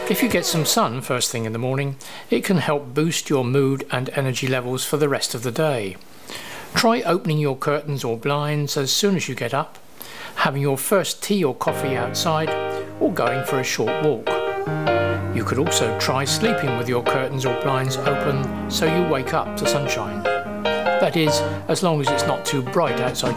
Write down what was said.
If you get some sun first thing in the morning, it can help boost your mood and energy levels for the rest of the day. Try opening your curtains or blinds as soon as you get up, having your first tea or coffee outside, or going for a short walk. You could also try sleeping with your curtains or blinds open so you wake up to sunshine. That is, as long as it's not too bright outside